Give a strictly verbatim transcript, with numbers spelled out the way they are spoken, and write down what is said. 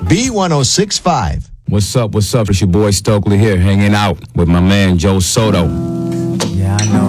B one oh six point five. What's up, what's up? It's your boy Stokely here, hanging out with my man Joe Soto. Yeah, I know.